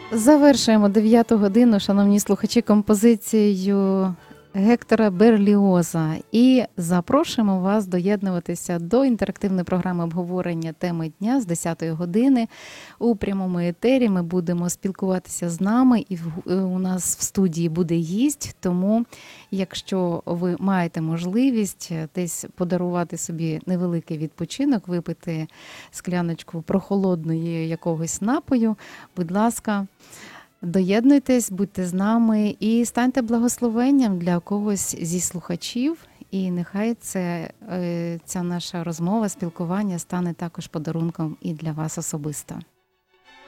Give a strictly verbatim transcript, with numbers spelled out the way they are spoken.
Завершуємо дев'яту годину, шановні слухачі, композицією Гектора Берліоза. І запрошуємо вас доєднуватися до інтерактивної програми обговорення теми дня з десятої години. У прямому етері ми будемо спілкуватися з нами, і у нас в студії буде гість. Тому, якщо ви маєте можливість десь подарувати собі невеликий відпочинок, випити скляночку прохолодної якогось напою, будь ласка, доєднуйтесь, будьте з нами і станьте благословенням для когось зі слухачів. І нехай це, ця наша розмова, спілкування стане також подарунком і для вас особисто.